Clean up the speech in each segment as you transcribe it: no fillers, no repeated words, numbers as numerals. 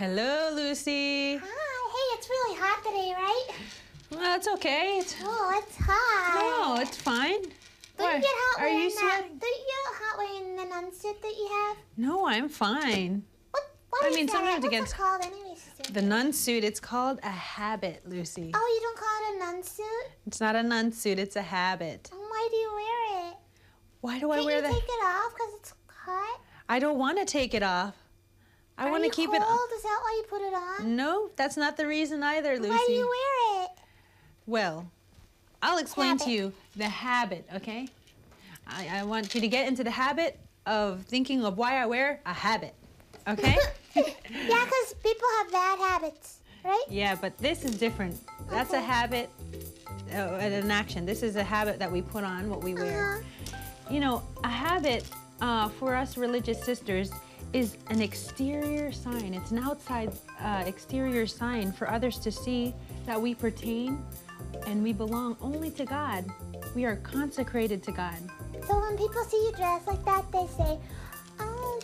Hello, Lucy. Hi. Hey, it's really hot today, right? Well, it's okay. Oh, it's hot. No, it's fine. Don't you get hot Are wearing you that? sweating? Don't you get hot wearing the nun suit that you have? No, I'm fine. What I is mean, that? sometimes it What's gets- it called anyway, sister? The nun suit, it's called a habit, Lucy. Oh, you don't call it a nun suit? It's not a nun suit, it's a habit. Oh, why do you wear it? Why do I Can't wear you that? take it off because it's hot? I don't want to take it off. I want to keep Are you it cold? Is that why you put it on? No, that's not the reason either, Lucy. Why do you wear it? Well, I'll explain to Habit. you the habit, okay? I want you to get into the habit of thinking of why I wear a habit, okay? Yeah, because people have bad habits, right? Yeah, but this is different. That's a Okay. habit and an action. This is a habit that we put on, what we wear. Uh-huh. You know, a habit for us religious sisters is an exterior sign. It's an outside exterior sign for others to see that we pertain and we belong only to God. We are consecrated to God. So when people see you dressed like that, they say, "Oh,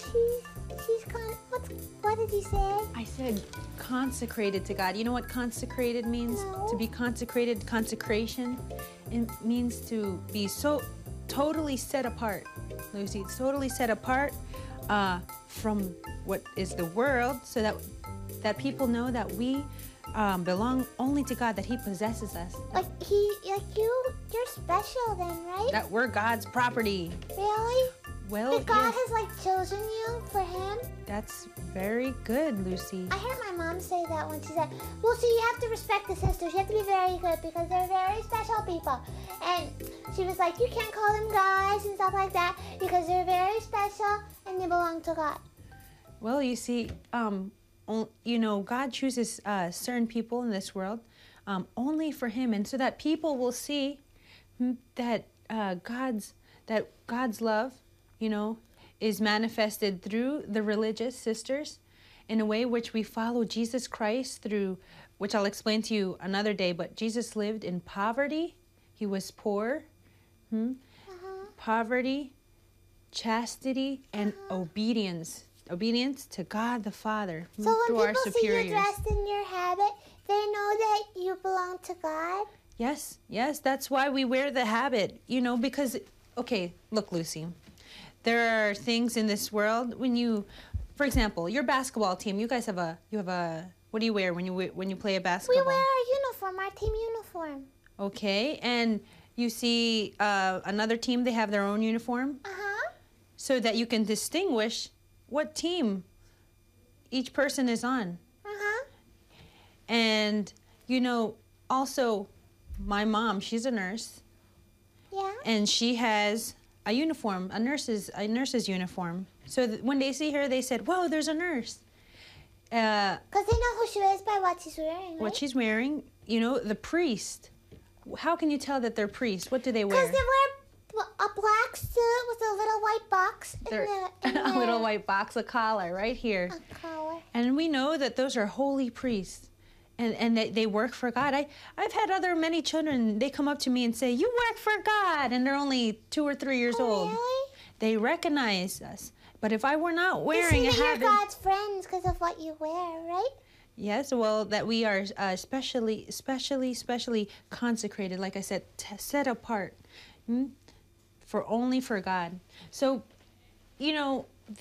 what did you say?" I said consecrated to God. You know what consecrated means? No. To be consecrated, consecration. It means to be so totally set apart, Lucy. It's totally set apart from what is the world, so that people know that we belong only to God, that He possesses us, You're special then, right? that we're God's property. Really? Well, That God yes, has chosen you for Him? that's very good, Lucy. I heard my mom say that when she said, "Well, so you have to respect the sisters. You have to be very good because they're very special people." And she was like, "You can't call them guys and stuff like that because they're very special and they belong to God." Well, you see, you know, God chooses certain people in this world only for Him, and so that people will see that God's love, you know, is manifested through the religious sisters in a way which we follow Jesus Christ through, which I'll explain to you another day. But Jesus lived in poverty; He was poor, poverty, chastity, and obedience. Obedience to God the Father So through when our people see superiors. you dressed in your habit, they know that you belong to God? Yes, that's why we wear the habit, you know, because, okay, look, Lucy, there are things in this world when you, for example, your basketball team, you guys have what do you wear when you play a basketball? We wear our uniform, our team uniform. Okay, and you see another team, they have their own uniform, Uh-huh. so that you can distinguish what team each person is on. Uh-huh. And, you know, also, my mom, she's a nurse, Yeah. and she has a uniform, a nurse's uniform. So when they see her, they said, "Whoa, there's a nurse." Because they know who she is by what she's wearing, right? What she's wearing, you know, the priest. How can you tell that they're priests? What do they wear? Because they wear a black suit with a little white box They're in a little white box, a collar right here. a collar. And we know that those are holy priests. And they work for God. I've had many children, they come up to me and say, "You work for God," and they're only 2 or 3 years old. Really? They recognize us. But if I were not They wearing see a that habit, you're God's friends because of what you wear, right? yes, well, that we are specially consecrated, like I said, set apart, only for God. So, you know,